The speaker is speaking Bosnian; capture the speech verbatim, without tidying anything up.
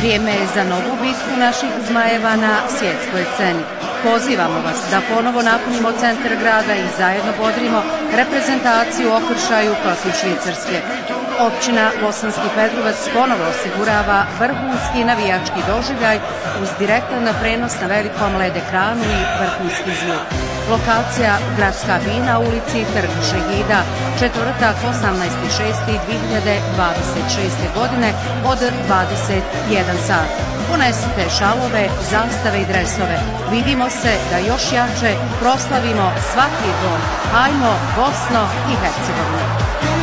Vrijeme je za novu bitku naših zmajeva na svjetskoj sceni. Pozivamo vas da ponovo napunimo centar grada i zajedno bodrimo reprezentaciju u okršaju protiv Švicarske. Općina Bosanski Petrovac ponovo osigurava vrhunski navijački doživljaj uz direktan prenos na velikom L E D ekranu i vrhunski zvuk. Lokacija Gradska bina, ulici Trg Šehida, četvrtak osamnaesti šesti dve hiljade dvadeset šeste. godine od dvadeset jedan sat. Ponesite šalove, zastave i dresove. Vidimo se da još jače proslavimo svaki gol. Hajmo Bosno i Hercegovina!